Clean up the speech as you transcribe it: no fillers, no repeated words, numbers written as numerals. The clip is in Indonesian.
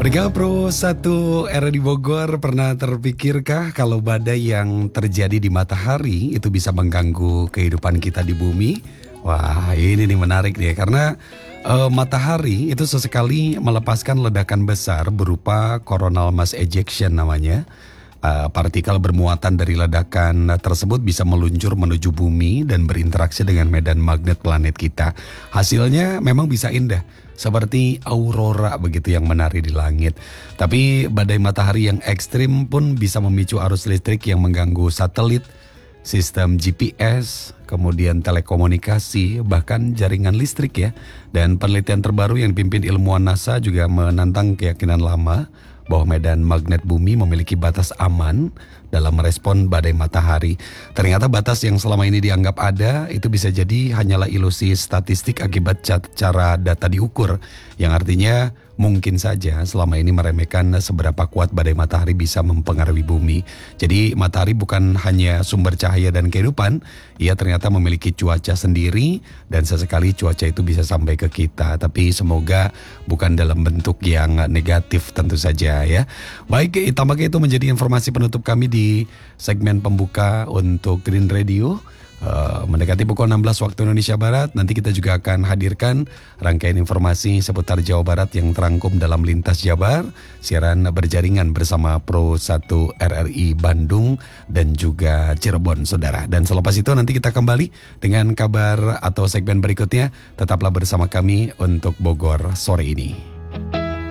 Pendengar Pro 1 era di Bogor, pernah terpikirkah kalau badai yang terjadi di matahari itu bisa mengganggu kehidupan kita di bumi? Wah, ini nih menarik nih karena matahari itu sesekali melepaskan ledakan besar berupa coronal mass ejection namanya. Partikel bermuatan dari ledakan tersebut bisa meluncur menuju bumi dan berinteraksi dengan medan magnet planet kita. Hasilnya memang bisa indah, seperti aurora begitu yang menari di langit. Tapi badai matahari yang ekstrim pun bisa memicu arus listrik yang mengganggu satelit, sistem GPS, kemudian telekomunikasi, bahkan jaringan listrik ya. Dan penelitian terbaru yang dipimpin ilmuwan NASA juga menantang keyakinan lama bahwa medan magnet bumi memiliki batas aman dalam merespon badai matahari. Ternyata batas yang selama ini dianggap ada itu bisa jadi hanyalah ilusi statistik akibat cara data diukur, yang artinya mungkin saja selama ini meremehkan seberapa kuat badai matahari bisa mempengaruhi bumi. Jadi matahari bukan hanya sumber cahaya dan kehidupan, ia ternyata memiliki cuaca sendiri dan sesekali cuaca itu bisa sampai ke kita. Tapi semoga bukan dalam bentuk yang negatif tentu saja ya. Baik, tampaknya itu menjadi informasi penutup kami di segmen pembuka untuk Green Radio. Mendekati pukul 16 waktu Indonesia Barat, nanti kita juga akan hadirkan rangkaian informasi seputar Jawa Barat yang terangkum dalam Lintas Jabar, siaran berjaringan bersama Pro 1 RRI Bandung dan juga Cirebon, saudara. Dan selepas itu nanti kita kembali dengan kabar atau segmen berikutnya. Tetaplah bersama kami untuk Bogor sore ini.